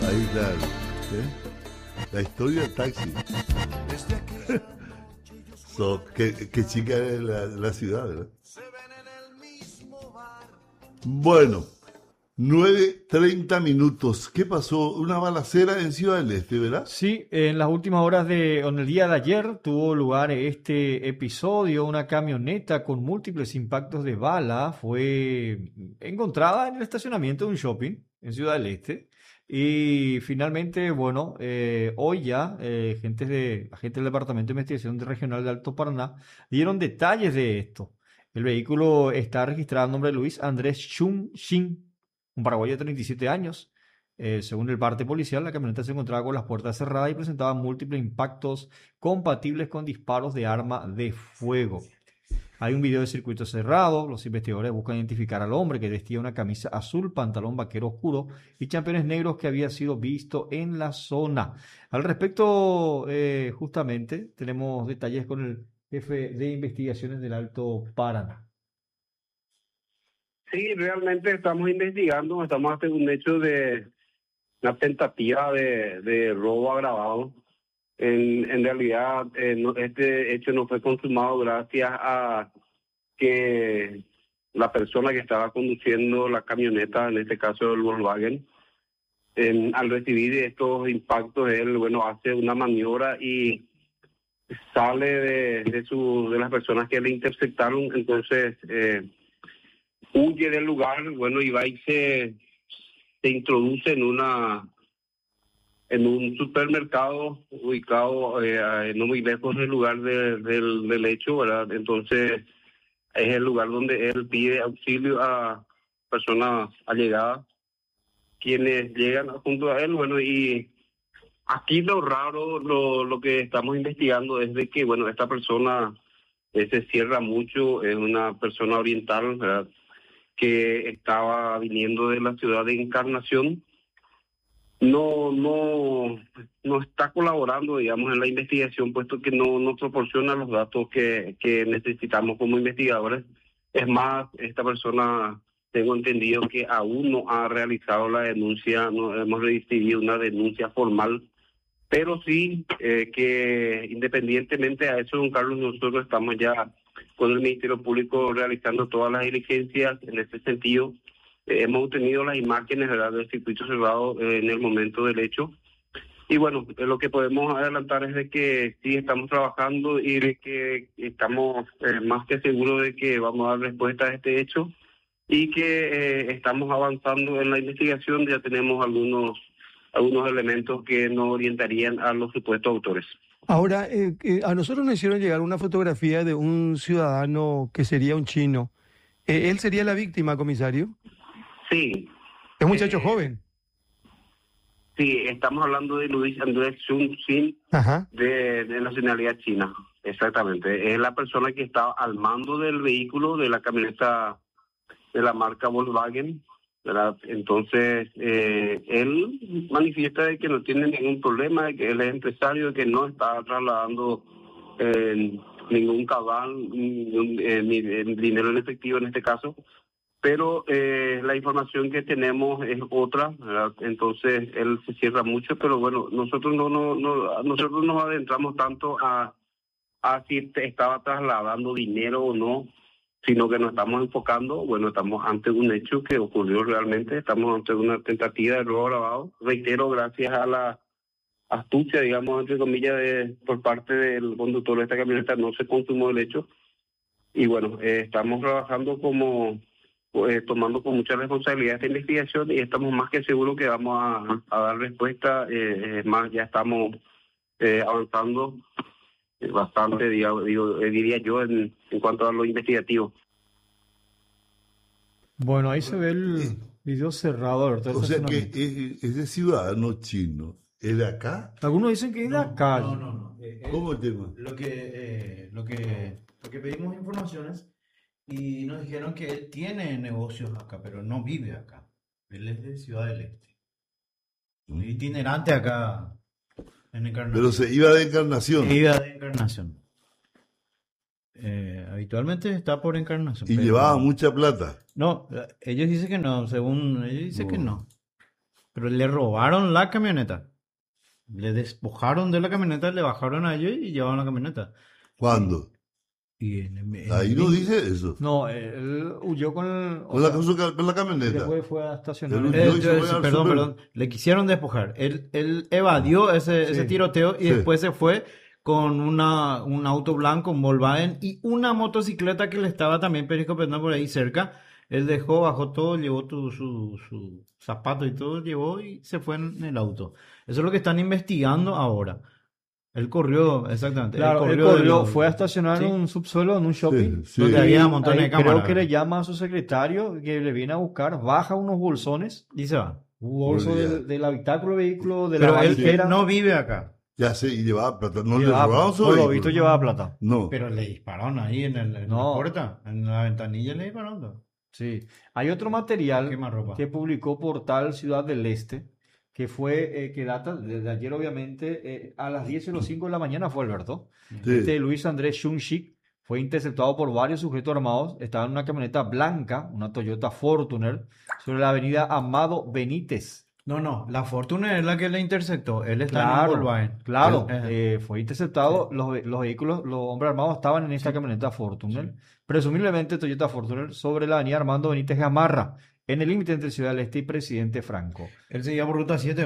Ahí está, la historia del taxi. Qué chica es la ciudad, ¿verdad? Bueno, 9:30. ¿Qué pasó? Una balacera en Ciudad del Este, ¿verdad? Sí, en las últimas horas en el día de ayer tuvo lugar este episodio. Una camioneta con múltiples impactos de bala fue encontrada en el estacionamiento de un shopping en Ciudad del Este. Y finalmente, bueno, hoy ya agentes del Departamento de Investigación Regional de Alto Paraná dieron detalles de esto. El vehículo está registrado a nombre de Luis Andrés Chun Shin, un paraguayo de 37 años. Según el parte policial, la camioneta se encontraba con las puertas cerradas y presentaba múltiples impactos compatibles con disparos de arma de fuego. Hay un video de circuito cerrado. Los investigadores buscan identificar al hombre que vestía una camisa azul, pantalón vaquero oscuro y championes negros que había sido visto en la zona. Al respecto, justamente, tenemos detalles con el jefe de investigaciones del Alto Paraná. Sí, realmente estamos investigando, estamos ante un hecho de una tentativa de robo agravado. En realidad, este hecho no fue consumado gracias a que la persona que estaba conduciendo la camioneta, en este caso el Volkswagen, al recibir estos impactos, él, bueno, hace una maniobra y sale de las personas que le interceptaron. Entonces huye del lugar, bueno, y va y se introduce en un supermercado ubicado no muy lejos del lugar del hecho, ¿verdad? Entonces es el lugar donde él pide auxilio a personas allegadas, quienes llegan junto a él, bueno, y aquí lo raro, lo que estamos investigando es de que, bueno, esta persona se cierra mucho, es una persona oriental, ¿verdad?, que estaba viniendo de la ciudad de Encarnación. No está colaborando, digamos, en la investigación, puesto que no proporciona los datos que necesitamos como investigadores. Es más, esta persona, tengo entendido que aún no ha realizado la denuncia, no hemos recibido una denuncia formal, pero sí que independientemente a eso, don Carlos, nosotros estamos ya con el Ministerio Público realizando todas las diligencias en este sentido. Hemos obtenido las imágenes, ¿verdad?, del circuito cerrado en el momento del hecho. Y bueno, lo que podemos adelantar es de que sí estamos trabajando y de que estamos más que seguros de que vamos a dar respuesta a este hecho y que estamos avanzando en la investigación. Ya tenemos algunos elementos que nos orientarían a los supuestos autores. Ahora, a nosotros nos hicieron llegar una fotografía de un ciudadano que sería un chino. ¿Él sería la víctima, comisario? Sí. Es un muchacho joven. Sí, estamos hablando de Luis Andrés Chun Shin, de nacionalidad china. Exactamente. Es la persona que estaba al mando del vehículo, de la camioneta de la marca Volkswagen, ¿verdad? Entonces, él manifiesta de que no tiene ningún problema, de que él es empresario, de que no está trasladando ningún cabal, ni dinero en efectivo en este caso. Pero la información que tenemos es otra, ¿verdad? Entonces él se cierra mucho, pero bueno, nosotros nosotros nos adentramos tanto a si estaba trasladando dinero o no, sino que nos estamos enfocando, bueno, estamos ante un hecho que ocurrió realmente, estamos ante una tentativa de robo agravado. Reitero, gracias a la astucia, digamos, entre comillas, por parte del conductor de esta camioneta, no se consumó el hecho. Y bueno, estamos trabajando tomando con mucha responsabilidad esta investigación y estamos más que seguros que vamos a dar respuesta. Más, ya estamos avanzando bastante, diría yo, en cuanto a lo investigativo. Bueno, ahí se ve el video cerrado. O sea que es de ciudadano chino. ¿Es de acá? Algunos dicen que es de acá. No. ¿Cómo el tema? Lo que pedimos informaciones y nos dijeron que él tiene negocios acá, pero no vive acá. Él es de Ciudad del Este. Itinerante acá en Encarnación. Pero se iba de Encarnación. Habitualmente está por Encarnación. Y llevaba mucha plata. No, ellos dicen que no, según ellos dicen que no. pero le robaron la camioneta. Le despojaron de la camioneta, le bajaron a ellos y llevaron la camioneta. ¿Cuándo? Y Ahí no dice eso. No, él huyó con Con la camioneta. después fue a estacionar. Él huyó y se fue al súper. Perdón, le quisieron despojar. Él evadió ese tiroteo y después se fue con un auto blanco, un Volkswagen y una motocicleta que le estaba también periscopeando por ahí cerca. Él bajó todo, llevó su zapato y todo, llevó y se fue en el auto. Eso es lo que están investigando ahora. Él corrió, exactamente. Claro, él corrió, fue a estacionar en un subsuelo, en un shopping, donde había montones de cámaras. Creo que le llama a su secretario, que le viene a buscar, baja unos bolsones y se va. Un bolso del habitáculo vehículo, de pero la él no vive acá. Ya sé, y llevaba plata. ¿No le robaron su vehículo? Por lo visto llevaba plata. No. Pero le dispararon ahí en la puerta, en la ventanilla le dispararon. Sí. Hay otro material que publicó Portal Ciudad del Este, que fue, que data desde ayer, obviamente, a las 10:05 de la mañana fue, Alberto. Sí. Luis Andrés Shunshik fue interceptado por varios sujetos armados. Estaba en una camioneta blanca, una Toyota Fortuner, sobre la avenida Amado Benítez. No, la Fortuner es la que le interceptó. Él está en Volkswagen. Claro, fue interceptado. Sí. Los vehículos, los hombres armados estaban en esta camioneta Fortuner. Sí. Presumiblemente Toyota Fortuner sobre la avenida Armando Benítez Gamarra, en el límite entre Ciudad del Este y Presidente Franco. Él seguía por ruta 7.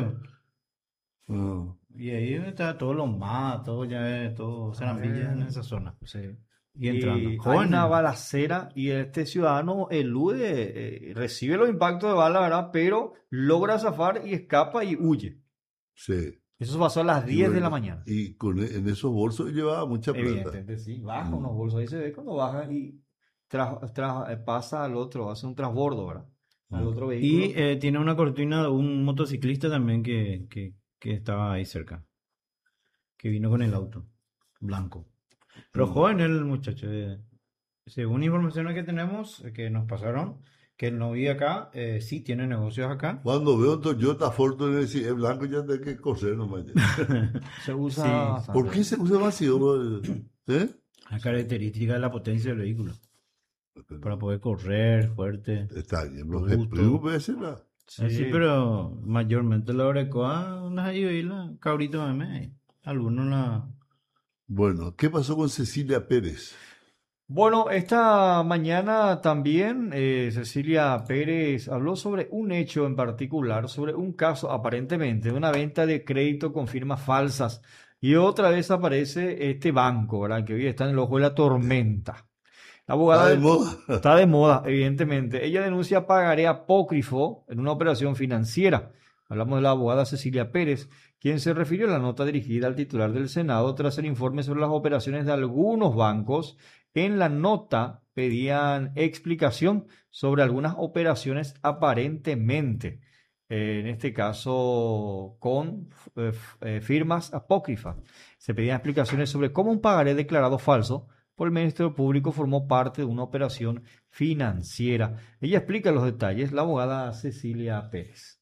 Y ahí está todos los matos, todo Sarambilla en esa zona. Sí. Y entrando. Hay una balacera y este ciudadano elude, recibe los impactos de bala, ¿verdad? Pero logra zafar y escapa y huye. Sí. Eso pasó a las 10 de la mañana. Y en esos bolsos llevaba mucha plata. Evidentemente, sí. Baja unos bolsos. Ahí se ve cuando baja y pasa al otro, hace un transbordo, ¿verdad? Al otro vehículo. Y tiene una cortina de un motociclista también que estaba ahí cerca. Que vino con el auto blanco. Pero joven el muchacho. Según informaciones que tenemos, que nos pasaron, que él no vive acá, sí tiene negocios acá. Cuando veo un Toyota Fortuner, si es blanco, ya tengo que coser nomás. Se usa. Sí. ¿Por qué se usa vacío? La característica de la potencia del vehículo. Para poder correr fuerte. Está bien, los GPU sí, pero mayormente la Orecoa, la cabrito algunos la. Bueno, ¿qué pasó con Cecilia Pérez? Bueno, esta mañana también Cecilia Pérez habló sobre un hecho en particular, sobre un caso aparentemente de una venta de crédito con firmas falsas. Y otra vez aparece este banco, ¿verdad? Que hoy está en el ojo de la tormenta. La abogada ¿Está de moda? Está de moda, evidentemente. Ella denuncia pagaré apócrifo en una operación financiera. Hablamos de la abogada Cecilia Pérez, quien se refirió a la nota dirigida al titular del Senado tras el informe sobre las operaciones de algunos bancos. En la nota pedían explicación sobre algunas operaciones aparentemente, en este caso con firmas apócrifas. Se pedían explicaciones sobre cómo un pagaré declarado falso por el Ministerio Público formó parte de una operación financiera. Ella explica los detalles, la abogada Cecilia Pérez.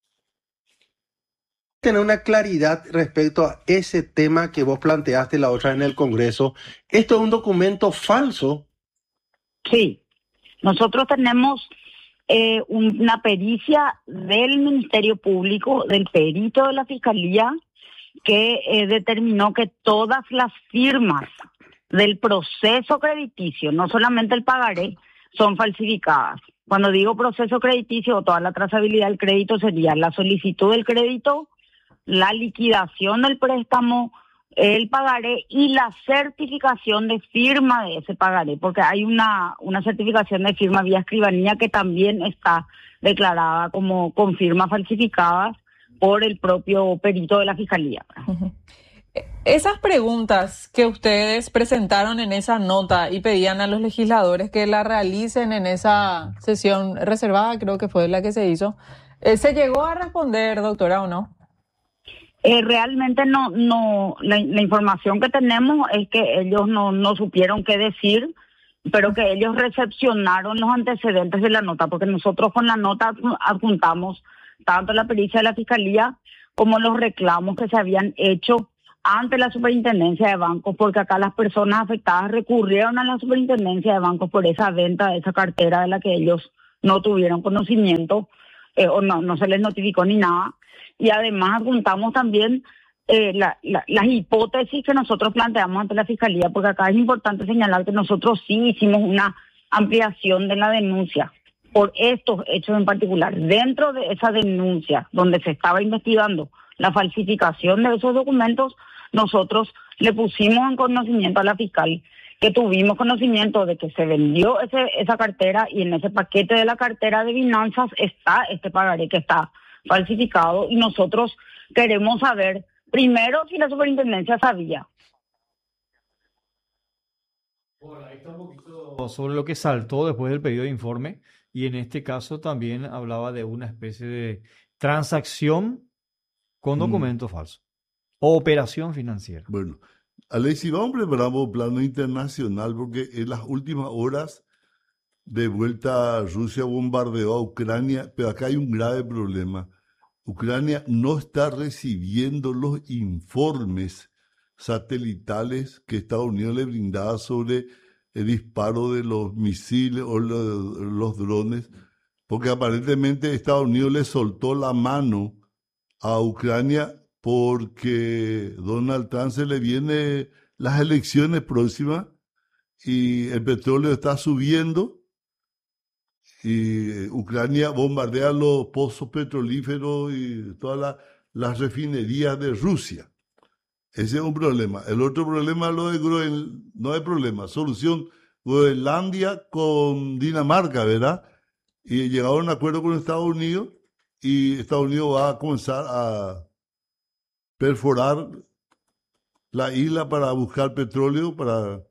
Tener una claridad respecto a ese tema que vos planteaste la otra en el Congreso. ¿Esto es un documento falso? Sí, nosotros tenemos una pericia del Ministerio Público, del perito de la Fiscalía, que determinó que todas las firmas del proceso crediticio, no solamente el pagaré, son falsificadas. Cuando digo proceso crediticio o toda la trazabilidad del crédito sería la solicitud del crédito, la liquidación del préstamo, el pagaré y la certificación de firma de ese pagaré, porque hay una certificación de firma vía escribanía que también está declarada como con firmas falsificadas por el propio perito de la Fiscalía. Uh-huh. Esas preguntas que ustedes presentaron en esa nota y pedían a los legisladores que la realicen en esa sesión reservada, creo que fue la que se hizo, ¿se llegó a responder, doctora, o no? Realmente no. La información que tenemos es que ellos no supieron qué decir, pero que ellos recepcionaron los antecedentes de la nota, porque nosotros con la nota adjuntamos tanto la pericia de la Fiscalía como los reclamos que se habían hecho ante la Superintendencia de Bancos, porque acá las personas afectadas recurrieron a la Superintendencia de Bancos por esa venta de esa cartera de la que ellos no tuvieron conocimiento. o no se les notificó ni nada. Y además adjuntamos también las hipótesis que nosotros planteamos ante la Fiscalía, porque acá es importante señalar que nosotros sí hicimos una ampliación de la denuncia por estos hechos en particular. Dentro de esa denuncia, donde se estaba investigando la falsificación de esos documentos, nosotros le pusimos en conocimiento a la fiscal que tuvimos conocimiento de que se vendió esa cartera, y en ese paquete de la cartera de finanzas está este pagaré que está falsificado, y nosotros queremos saber primero si la superintendencia sabía. Bueno, ahí está un poquito sobre lo que saltó después del pedido de informe, y en este caso también hablaba de una especie de transacción con documento falso o operación financiera. Bueno, Alexis, vamos preparando un plano internacional porque en las últimas horas de vuelta Rusia bombardeó a Ucrania, pero acá hay un grave problema. Ucrania no está recibiendo los informes satelitales que Estados Unidos le brindaba sobre el disparo de los misiles o los drones, porque aparentemente Estados Unidos le soltó la mano a Ucrania porque Donald Trump se le viene las elecciones próximas y el petróleo está subiendo y Ucrania bombardea los pozos petrolíferos y todas las refinerías de Rusia. Ese es un problema. El otro problema es lo de no hay problema, solución, Groenlandia con Dinamarca, ¿verdad? Y llegaron a un acuerdo con Estados Unidos y Estados Unidos va a comenzar a perforar la isla para buscar petróleo, para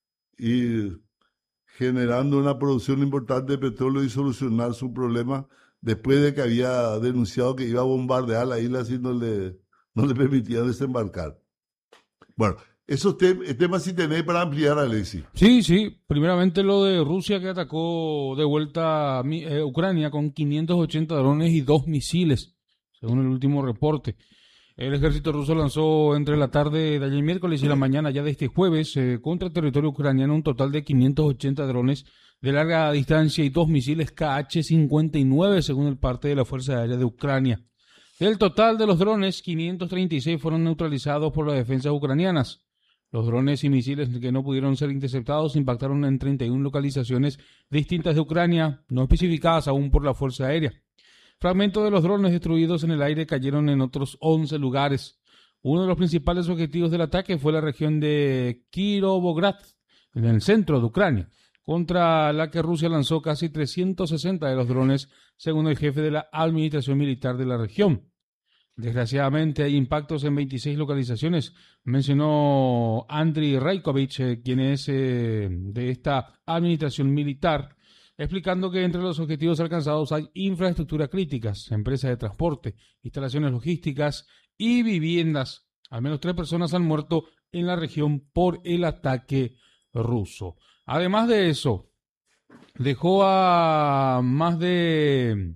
ir generando una producción importante de petróleo y solucionar su problema después de que había denunciado que iba a bombardear la isla si no le permitían desembarcar. Bueno, esos temas sí tenéis para ampliar, Alexis. Sí. Primeramente lo de Rusia, que atacó de vuelta a Ucrania con 580 drones y 2 misiles, según el último reporte. El ejército ruso lanzó entre la tarde de ayer miércoles y la mañana ya de este jueves contra el territorio ucraniano un total de 580 drones de larga distancia y 2 misiles Kh-59, según el parte de la Fuerza Aérea de Ucrania. Del total de los drones, 536 fueron neutralizados por las defensas ucranianas. Los drones y misiles que no pudieron ser interceptados impactaron en 31 localizaciones distintas de Ucrania, no especificadas aún por la Fuerza Aérea. Fragmentos de los drones destruidos en el aire cayeron en otros 11 lugares. Uno de los principales objetivos del ataque fue la región de Kirovograd, en el centro de Ucrania, contra la que Rusia lanzó casi 360 de los drones, según el jefe de la administración militar de la región. Desgraciadamente hay impactos en 26 localizaciones, mencionó Andriy Raikovich, quien es de esta administración militar, explicando que entre los objetivos alcanzados hay infraestructura críticas, empresas de transporte, instalaciones logísticas y viviendas. Al menos 3 personas han muerto en la región por el ataque ruso. Además de eso, dejó a más de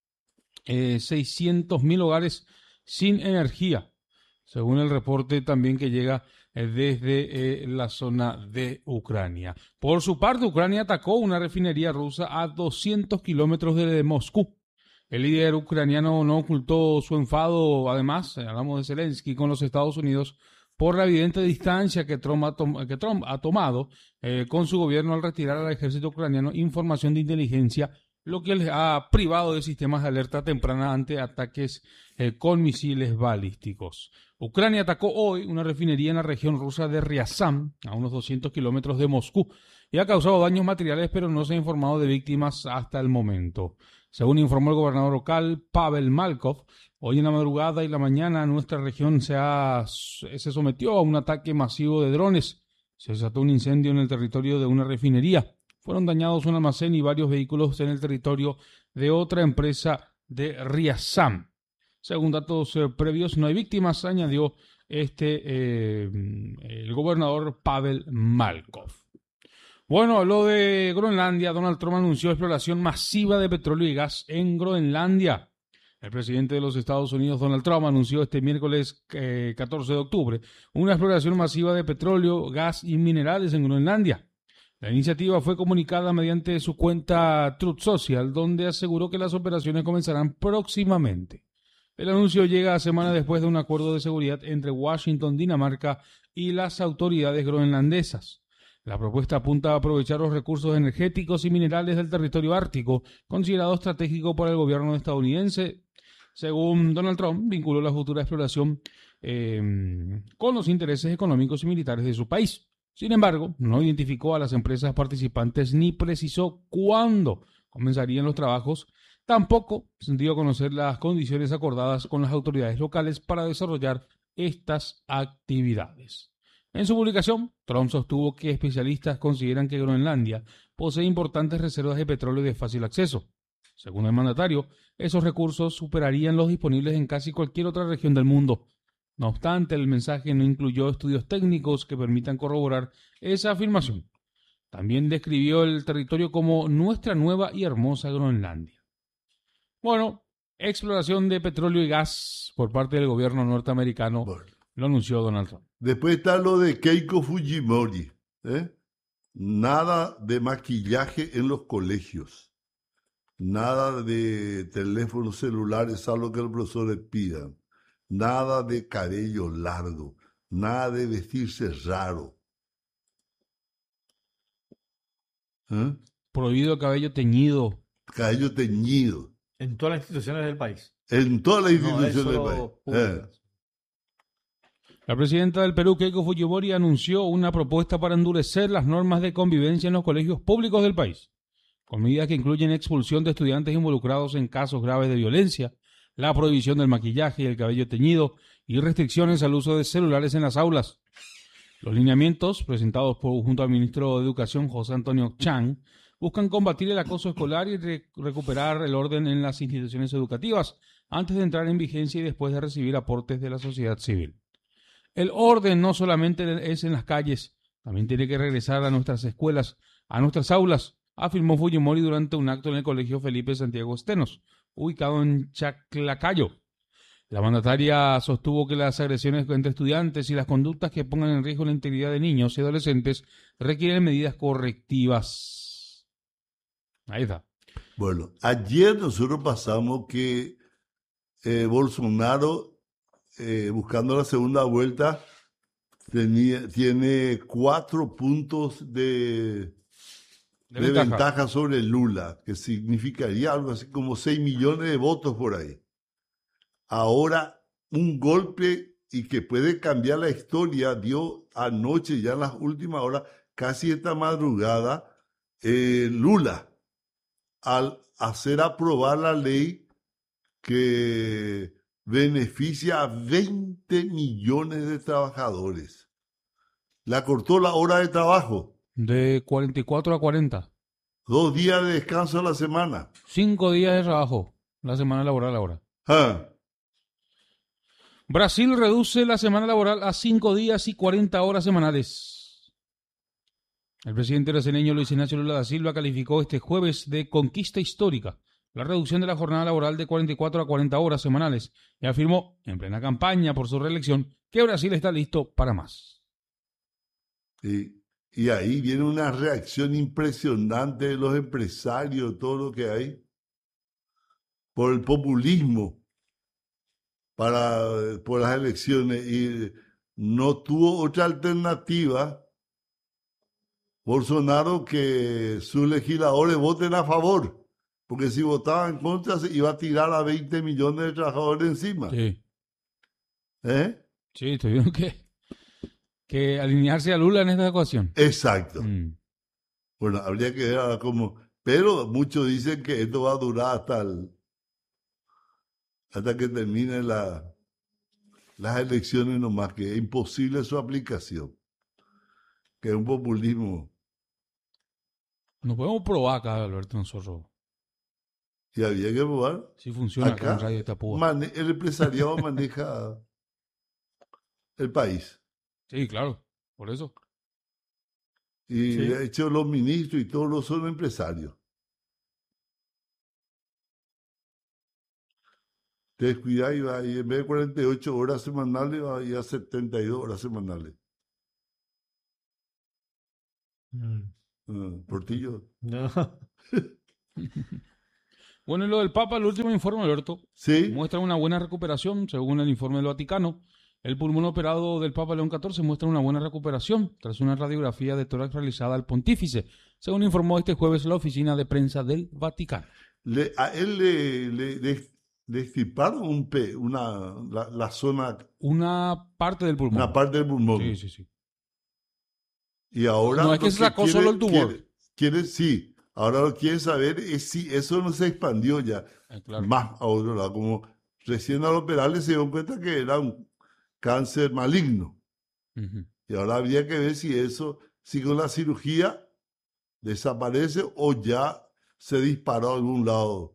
600.000 hogares sin energía, según el reporte también que llega desde la zona de Ucrania. Por su parte, Ucrania atacó una refinería rusa a 200 kilómetros de Moscú. El líder ucraniano no ocultó su enfado, además, hablamos de Zelensky, con los Estados Unidos por la evidente distancia que Trump ha tomado con su gobierno al retirar al ejército ucraniano información de inteligencia, lo que les ha privado de sistemas de alerta temprana ante ataques con misiles balísticos. Ucrania atacó hoy una refinería en la región rusa de Ryazan, a unos 200 kilómetros de Moscú, y ha causado daños materiales, pero no se ha informado de víctimas hasta el momento. Según informó el gobernador local, Pavel Malkov, hoy en la madrugada y la mañana nuestra región se sometió a un ataque masivo de drones. Se desató un incendio en el territorio de una refinería. Fueron dañados un almacén y varios vehículos en el territorio de otra empresa de Ryazan. Según datos previos, no hay víctimas, añadió el gobernador Pavel Malkov. Bueno, lo de Groenlandia, Donald Trump anunció exploración masiva de petróleo y gas en Groenlandia. El presidente de los Estados Unidos, Donald Trump, anunció este miércoles 14 de octubre una exploración masiva de petróleo, gas y minerales en Groenlandia. La iniciativa fue comunicada mediante su cuenta Truth Social, donde aseguró que las operaciones comenzarán próximamente. El anuncio llega semanas después de un acuerdo de seguridad entre Washington, Dinamarca y las autoridades groenlandesas. La propuesta apunta a aprovechar los recursos energéticos y minerales del territorio ártico, considerado estratégico por el gobierno estadounidense. Según Donald Trump, vinculó la futura exploración con los intereses económicos y militares de su país. Sin embargo, no identificó a las empresas participantes ni precisó cuándo comenzarían los trabajos. Tampoco se dio a conocer las condiciones acordadas con las autoridades locales para desarrollar estas actividades. En su publicación, Trump sostuvo que especialistas consideran que Groenlandia posee importantes reservas de petróleo de fácil acceso. Según el mandatario, esos recursos superarían los disponibles en casi cualquier otra región del mundo. No obstante, el mensaje no incluyó estudios técnicos que permitan corroborar esa afirmación. También describió el territorio como nuestra nueva y hermosa Groenlandia. Bueno, exploración de petróleo y gas por parte del gobierno norteamericano, lo anunció Donald Trump. Después está lo de Keiko Fujimori. Nada de maquillaje en los colegios. Nada de teléfonos celulares, salvo que los profesores pidan. Nada de cabello largo. Nada de vestirse raro. Prohibido cabello teñido. Cabello teñido. En todas las instituciones del país. En todas las instituciones del país. La presidenta del Perú, Keiko Fujimori, anunció una propuesta para endurecer las normas de convivencia en los colegios públicos del país, con medidas que incluyen expulsión de estudiantes involucrados en casos graves de violencia, la prohibición del maquillaje y el cabello teñido y restricciones al uso de celulares en las aulas. Los lineamientos, presentados junto al ministro de Educación, José Antonio Chang, buscan combatir el acoso escolar y recuperar el orden en las instituciones educativas antes de entrar en vigencia y después de recibir aportes de la sociedad civil. El orden no solamente es en las calles, también tiene que regresar a nuestras escuelas, a nuestras aulas, afirmó Fujimori durante un acto en el Colegio Felipe Santiago Stenós, ubicado en Chaclacayo. La mandataria sostuvo que las agresiones entre estudiantes y las conductas que pongan en riesgo la integridad de niños y adolescentes requieren medidas correctivas. Ahí está. Bueno, ayer nosotros pasamos que Bolsonaro, buscando la segunda vuelta, tiene 4 puntos de ventaja sobre Lula, que significaría algo así como 6 millones de votos por ahí. Ahora, un golpe y que puede cambiar la historia dio anoche, ya en las últimas horas, casi esta madrugada, Lula, al hacer aprobar la ley que beneficia a 20 millones de trabajadores. La cortó la hora de trabajo. De 44 a 40. 2 días de descanso a la semana. 5 días de trabajo, la semana laboral ahora. Brasil reduce la semana laboral a 5 días y 40 horas semanales. El presidente brasileño Luis Ignacio Lula da Silva calificó este jueves de conquista histórica la reducción de la jornada laboral de 44 a 40 horas semanales y afirmó, en plena campaña por su reelección, que Brasil está listo para más. Y ahí viene una reacción impresionante de los empresarios, todo lo que hay, por el populismo por las elecciones, y no tuvo otra alternativa Bolsonaro que sus legisladores voten a favor, porque si votaban en contra se iba a tirar a 20 millones de trabajadores encima. Sí. Sí, tuvieron que alinearse a Lula en esta ecuación. Exacto. Bueno, habría que ver cómo, pero muchos dicen que esto va a durar hasta que terminen las elecciones nomás, que es imposible su aplicación, que es un populismo. Nos podemos probar acá, Alberto, nosotros. Y había que probar. Si funciona acá en Radio Itapúa. El empresariado maneja el país. Sí, claro, por eso. Y de hecho los ministros y todos son empresarios. Te descuidas y va, y en vez de 48 horas semanales va a ir a 72 horas semanales. Portillo. No. Bueno, y lo del Papa, el último informe, Alberto, Sí. muestra una buena recuperación, según el informe del Vaticano. El pulmón operado del Papa León XIV muestra una buena recuperación tras una radiografía de tórax realizada al pontífice, según informó este jueves la oficina de prensa del Vaticano. A él le extirparon la zona, Una parte del pulmón. una parte del pulmón. Sí, sí, sí. Y ahora No es que lo se sacó solo el tumor. Sí, ahora lo que quiere saber es si eso no se expandió ya Claro. más a otro lado. Como recién al operarle se dio cuenta que era un cáncer maligno. Ujú. Y ahora habría que ver si con la cirugía desaparece o ya se disparó a algún lado.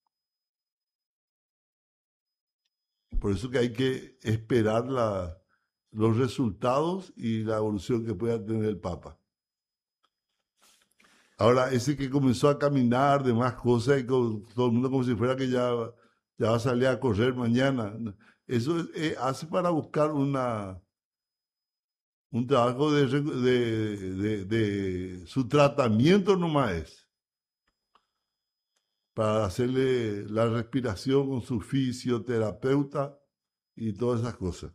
Por eso que hay que esperar los resultados y la evolución que pueda tener el Papa. Ahora, ese que comenzó a caminar, demás cosas, y con todo el mundo como si fuera que ya va a salir a correr mañana. Eso hace para buscar un trabajo de su tratamiento nomás es. Para hacerle la respiración con su fisioterapeuta y todas esas cosas.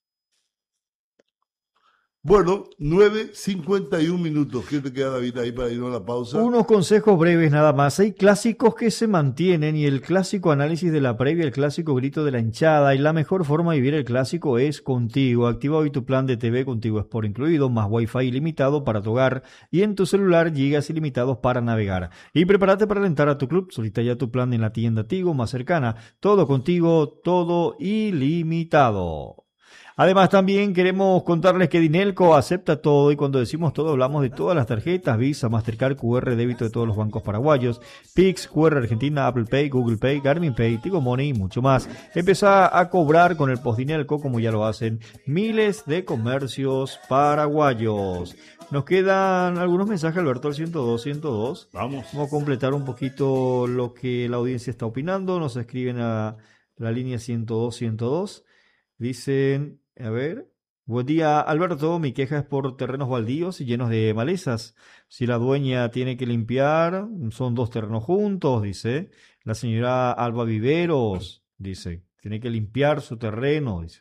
Bueno, 9:51 minutos. ¿Qué te queda, David, ahí para irnos a la pausa? Unos consejos breves nada más. Hay clásicos que se mantienen y el clásico análisis de la previa, el clásico grito de la hinchada y la mejor forma de vivir el clásico es Contigo. Activa hoy tu plan de TV Contigo Sport incluido, más Wi-Fi ilimitado para tu hogar y en tu celular gigas ilimitados para navegar. Y prepárate para alentar a tu club. Solicita ya tu plan en la tienda Tigo más cercana. Todo contigo, todo ilimitado. Además, también queremos contarles que Dinelco acepta todo y cuando decimos todo hablamos de todas las tarjetas, Visa, Mastercard, QR, débito de todos los bancos paraguayos, Pix, QR Argentina, Apple Pay, Google Pay, Garmin Pay, Tigo Money y mucho más. Empezá a cobrar con el post Dinelco como ya lo hacen miles de comercios paraguayos. Nos quedan algunos mensajes, Alberto, al 102. Vamos a completar un poquito lo que la audiencia está opinando. Nos escriben a la línea 102. Dicen, a ver, buen día Alberto, mi queja es por terrenos baldíos y llenos de malezas. Si la dueña tiene que limpiar, son 2 terrenos juntos, dice. La señora Alba Viveros, dice, tiene que limpiar su terreno, dice.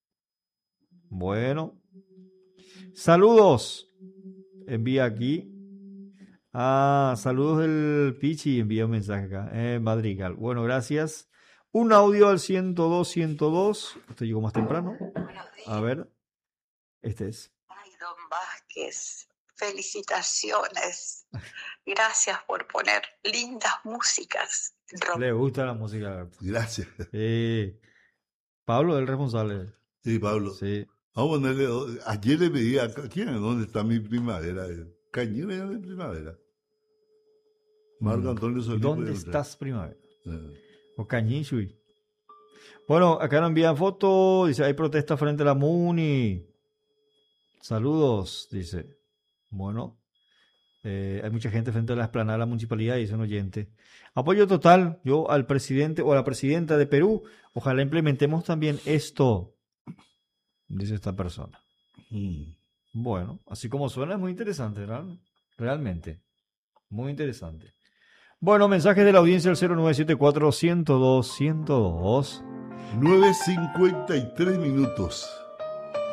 Bueno. Saludos. Envía aquí. Saludos del Pichi, envía un mensaje acá. Madrigal. Bueno, gracias. Un audio al 102. Este llegó más temprano. A ver. Este es. Ay, don Vázquez, felicitaciones. Gracias por poner lindas músicas. Le gusta la música. Gracias. Pablo es el responsable. Sí, Pablo. Sí. Vamos a ponerle. Ayer le pedí a ¿dónde está mi primavera? Cañón era de primavera. Marco Antonio Solís. ¿Dónde estás, primavera? O Cañichuy. Bueno, acá nos envían fotos. Dice, hay protesta frente a la MUNI. Saludos, dice. Bueno, hay mucha gente frente a la explanada de la municipalidad, dice un oyente. Apoyo total, yo al presidente o a la presidenta de Perú. Ojalá implementemos también esto, dice esta persona. Bueno, así como suena, es muy interesante, ¿verdad? Realmente. Muy interesante. Bueno, mensajes de la audiencia al 0974-102-102. 9:53 minutos.